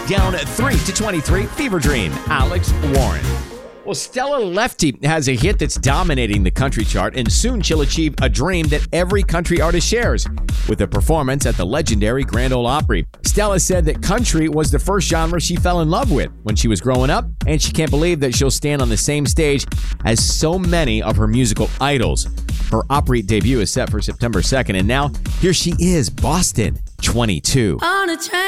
Down 3 to 23, Fever Dream, Alex Warren. Well, Stella Lefty has a hit that's dominating the country chart, and soon she'll achieve a dream that every country artist shares with a performance at the legendary Grand Ole Opry. Stella said that country was the first genre she fell in love with when she was growing up, and she can't believe that she'll stand on the same stage as so many of her musical idols. Her Opry debut is set for September 2nd, and now here she is, Boston, 22. On a train.